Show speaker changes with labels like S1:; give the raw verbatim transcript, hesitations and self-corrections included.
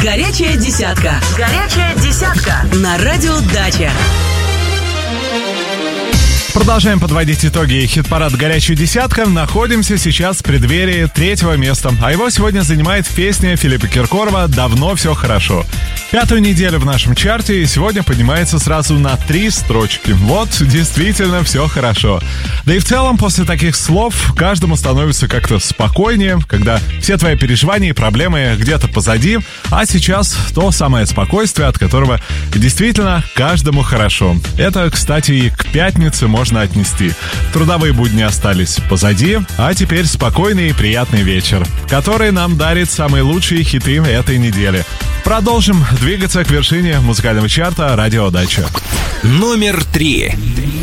S1: Горячая десятка. Горячая десятка. На радио Дача.
S2: Продолжаем подводить итоги хит-парада «Горячая десятка». Находимся сейчас в преддверии третьего места. А его сегодня занимает песня Филиппа Киркорова «Давно все хорошо». Пятую неделю в нашем чарте и сегодня поднимается сразу на три строчки. Вот, действительно, все хорошо. Да и в целом, после таких слов, каждому становится как-то спокойнее, когда все твои переживания и проблемы где-то позади, а сейчас то самое спокойствие, от которого действительно каждому хорошо. Это, кстати, и к пятнице можно отнести. Трудовые будни остались позади, а теперь спокойный и приятный вечер, который нам дарит самые лучшие хиты этой недели. Продолжим двигаться к вершине музыкального чарта «Радио Дача».
S3: Номер три.